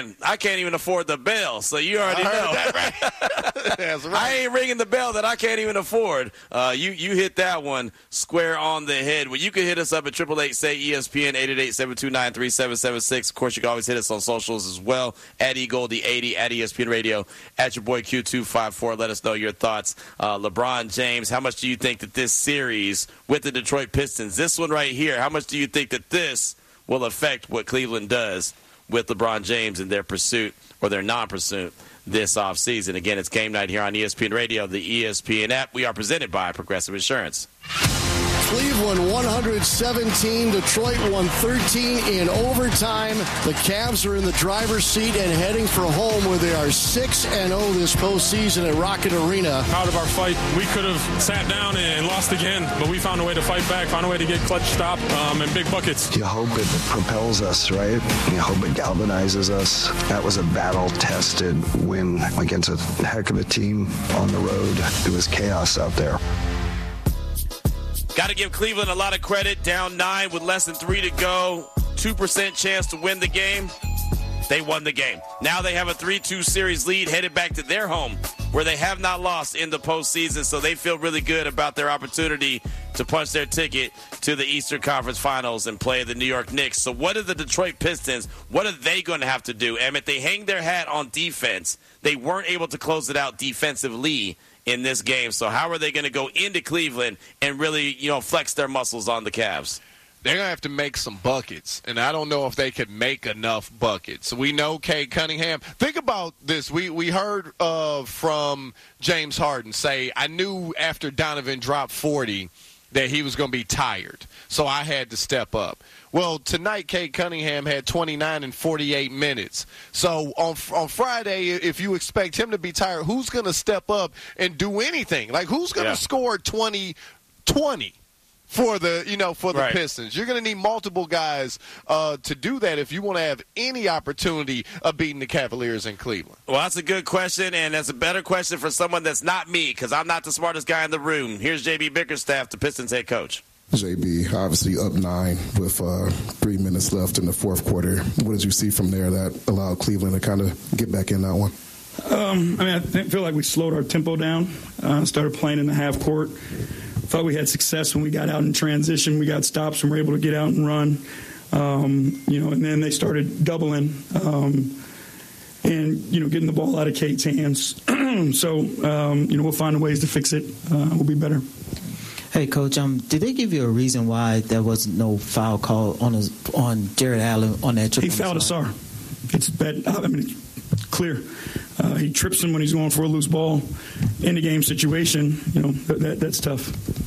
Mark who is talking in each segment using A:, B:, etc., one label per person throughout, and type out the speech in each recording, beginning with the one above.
A: man, I can't even afford the bell, so you already know.
B: That, right? That's right.
A: I ain't ringing the bell that I can't even afford. You hit that one square on the head. Well, you can hit us up at 888-SAY-ESPN, 888-729-3776. Of course, you can always hit us on socials as well, at eGoldie80, at ESPN Radio, at your boy Q254. Let us know your thoughts. LeBron James, how much do you think that this series with the Detroit Pistons, this one right here, how much do you think that this will affect what Cleveland does with LeBron James and their pursuit or their non-pursuit this offseason? Again, it's game night here on ESPN Radio, the ESPN app. We are presented by Progressive Insurance.
C: Cleveland 117, Detroit 113 in overtime. The Cavs are in the driver's seat and heading for home where they are 6-0 this postseason at Rocket Arena.
D: Out of our fight, we could have sat down and lost again, but we found a way to fight back, found a way to get clutch stop and big buckets.
E: You hope it propels us, right? You hope it galvanizes us. That was a battle-tested win against a heck of a team on the road. It was chaos out there.
A: Got to give Cleveland a lot of credit. Down 9 with less than 3 to go. 2% chance to win the game. They won the game. Now they have a 3-2 series lead headed back to their home where they have not lost in the postseason. So they feel really good about their opportunity to punch their ticket to the Eastern Conference Finals and play the New York Knicks. So what are the Detroit Pistons? What are they going to have to do? Emmett, they hang their hat on defense. They weren't able to close it out defensively in this game. So how are they going to go into Cleveland and really, flex their muscles on the Cavs?
B: They're going to have to make some buckets, and I don't know if they could make enough buckets. We know Cade Cunningham. Think about this. We heard from James Harden say, I knew after Donovan dropped 40 that he was going to be tired, so I had to step up. Well, tonight, Cade Cunningham had 29 and 48 minutes. So on Friday, if you expect him to be tired, who's going to step up and do anything? Like, who's going to score 20 for the Pistons? You're going to need multiple guys to do that if you want to have any opportunity of beating the Cavaliers in Cleveland.
A: Well, that's a good question, and that's a better question for someone that's not me, because I'm not the smartest guy in the room. Here's J.B. Bickerstaff, the Pistons head coach.
F: JB, obviously up 9 with 3 minutes left in the fourth quarter. What did you see from there that allowed Cleveland to kind of get back in that one?
G: I feel like we slowed our tempo down, started playing in the half court. Thought we had success when we got out in transition. We got stops and were able to get out and run. And then they started doubling and getting the ball out of Cade's hands. So, we'll find ways to fix it. We'll be better.
H: Hey, Coach, did they give you a reason why there was no foul call on Jared Allen on that trip?
G: He fouled Asar. It's bad. It's clear. He trips him when he's going for a loose ball. In the game situation, that's tough.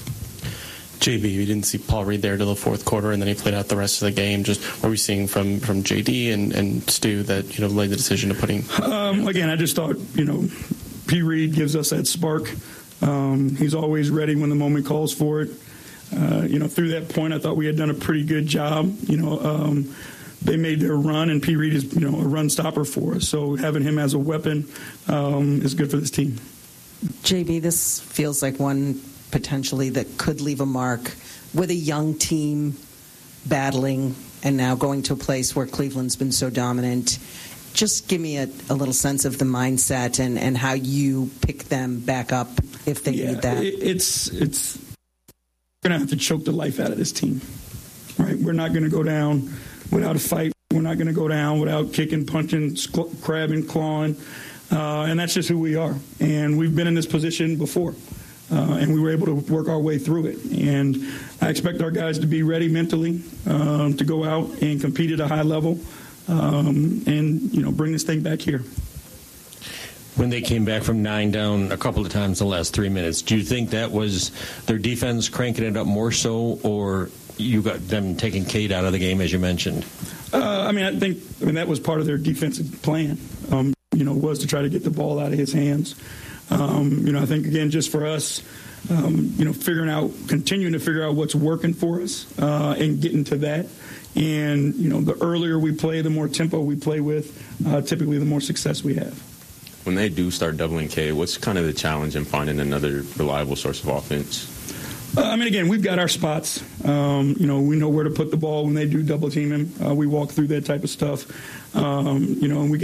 I: JB, we didn't see Paul Reed there till the fourth quarter, and then he played out the rest of the game. Just what were we seeing from JD and Stu that led the decision to putting?
G: Again, I just thought P. Reed gives us that spark. He's always ready when the moment calls for it. Through that point, I thought we had done a pretty good job. They made their run, and P. Reed is, a run stopper for us. So having him as a weapon is good for this team.
J: JB, this feels like one potentially that could leave a mark with a young team battling and now going to a place where Cleveland's been so dominant. Just give me a little sense of the mindset and how you pick them back up if they need that.
G: It's we're going to have to choke the life out of this team, right? We're not going to go down without a fight. We're not going to go down without kicking, punching, crabbing, clawing. And that's just who we are. And we've been in this position before. And we were able to work our way through it. And I expect our guys to be ready mentally to go out and compete at a high level and bring this thing back here.
K: When they came back from 9 down a couple of times in the last 3 minutes, do you think that was their defense cranking it up more so, or you got them taking Cade out of the game, as you mentioned?
G: I think that was part of their defensive plan, was to try to get the ball out of his hands. I think, again, just for us, continuing to figure out what's working for us and getting to that. And, the earlier we play, the more tempo we play with, typically the more success we have.
L: When they do start doubling Cade, what's kind of the challenge in finding another reliable source of offense?
G: Again, we've got our spots. We know where to put the ball when they do double team him. We walk through that type of stuff. And we